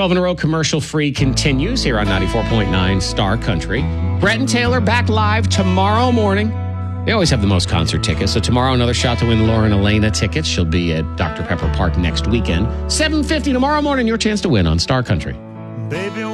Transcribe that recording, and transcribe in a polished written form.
12 in a row commercial-free continues here on 94.9 Star Country. Brett and Taylor back live tomorrow morning. They always have the most concert tickets. So tomorrow, another shot to win Lauren Elena tickets. She'll be at Dr. Pepper Park next weekend. 7:50 tomorrow morning, your chance to win on Star Country. Baby.